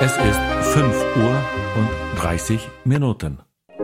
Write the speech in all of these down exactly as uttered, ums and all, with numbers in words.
Es ist fünf Uhr und dreißig Minuten.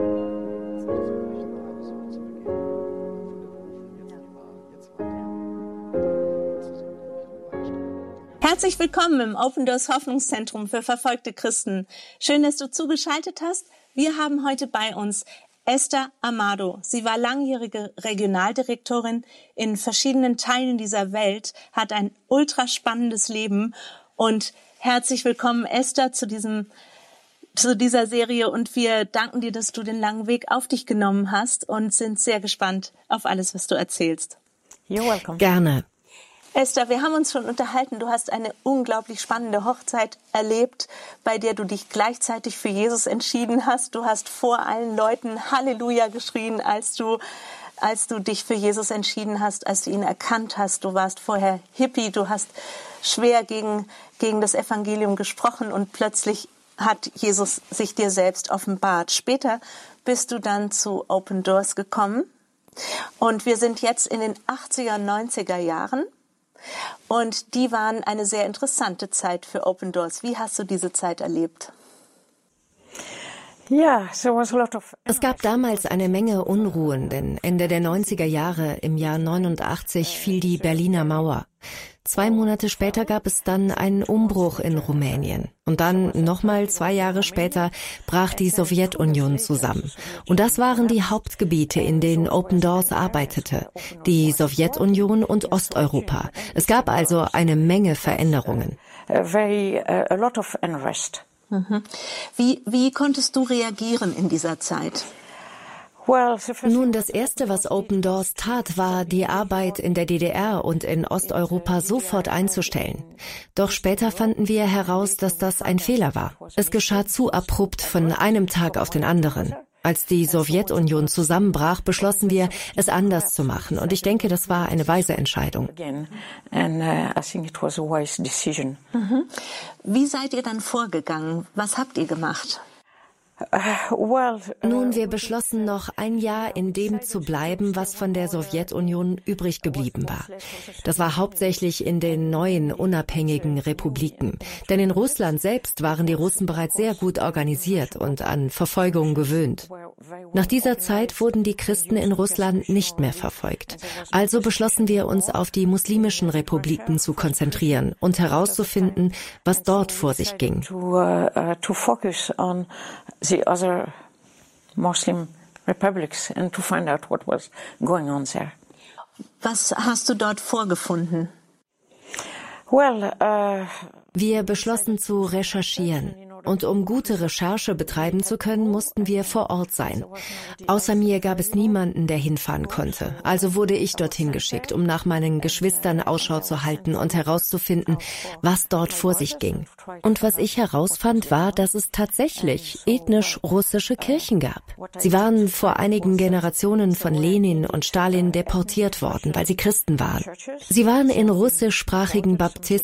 Herzlich willkommen im Open Doors Hoffnungszentrum für verfolgte Christen. Schön, dass du zugeschaltet hast. Wir haben heute bei uns Esther Amado. Sie war langjährige Regionaldirektorin in verschiedenen Teilen dieser Welt, hat ein ultra spannendes Leben. Und herzlich willkommen, Esther, zu diesem, zu dieser Serie. Und wir danken dir, dass du den langen Weg auf dich genommen hast und sind sehr gespannt auf alles, was du erzählst. You're welcome. Gerne. Esther, wir haben uns schon unterhalten. Du hast eine unglaublich spannende Hochzeit erlebt, bei der du dich gleichzeitig für Jesus entschieden hast. Du hast vor allen Leuten Halleluja geschrien, als du, als du dich für Jesus entschieden hast, als du ihn erkannt hast. Du warst vorher Hippie, du hast schwer gegen, gegen das Evangelium gesprochen und plötzlich hat Jesus sich dir selbst offenbart. Später bist du dann zu Open Doors gekommen und wir sind jetzt in den achtziger, neunziger Jahren. Und die waren eine sehr interessante Zeit für Open Doors. Wie hast du diese Zeit erlebt? Es gab damals eine Menge Unruhen, denn Ende der neunziger Jahre, im Jahr neunundachtzig, fiel die Berliner Mauer. Zwei Monate später gab es dann einen Umbruch in Rumänien. Und dann, nochmal zwei Jahre später, brach die Sowjetunion zusammen. Und das waren die Hauptgebiete, in denen Open Doors arbeitete. Die Sowjetunion und Osteuropa. Es gab also eine Menge Veränderungen. Mhm. Wie, wie konntest du reagieren in dieser Zeit? Nun, das Erste, was Open Doors tat, war, die Arbeit in der D D R und in Osteuropa sofort einzustellen. Doch später fanden wir heraus, dass das ein Fehler war. Es geschah zu abrupt von einem Tag auf den anderen. Als die Sowjetunion zusammenbrach, beschlossen wir, es anders zu machen. Und ich denke, das war eine weise Entscheidung. Mhm. Wie seid ihr dann vorgegangen? Was habt ihr gemacht? Nun, wir beschlossen noch ein Jahr in dem zu bleiben, was von der Sowjetunion übrig geblieben war. Das war hauptsächlich in den neuen unabhängigen Republiken. Denn in Russland selbst waren die Russen bereits sehr gut organisiert und an Verfolgung gewöhnt. Nach dieser Zeit wurden die Christen in Russland nicht mehr verfolgt. Also beschlossen wir, uns auf die muslimischen Republiken zu konzentrieren und herauszufinden, was dort vor sich ging. The other Muslim republics and to find out what was going on there. Was hast du dort vorgefunden? Well, uh, wir beschlossen zu recherchieren. Und um gute Recherche betreiben zu können, mussten wir vor Ort sein. Außer mir gab es niemanden, der hinfahren konnte. Also wurde ich dorthin geschickt, um nach meinen Geschwistern Ausschau zu halten und herauszufinden, was dort vor sich ging. Und was ich herausfand, war, dass es tatsächlich ethnisch russische Kirchen gab. Sie waren vor einigen Generationen von Lenin und Stalin deportiert worden, weil sie Christen waren. Sie waren in russischsprachigen Baptisten